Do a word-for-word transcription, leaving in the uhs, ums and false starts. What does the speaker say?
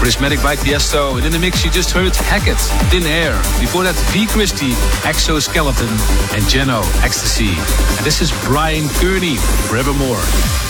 Prismatic by Tiesto. And in the mix you just heard Hackett, Thin Air. Before that, V. Christie, Exoskeleton. And Geno, Ecstasy. And this is Brian Kearney, Forevermore.